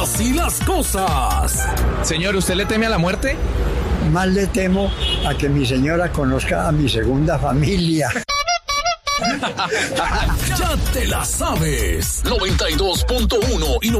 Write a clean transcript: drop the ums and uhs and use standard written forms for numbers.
Así las cosas. Señor, ¿usted le teme a la muerte? Más le temo a que mi señora conozca a mi segunda familia. Ya te la sabes. 92.1 y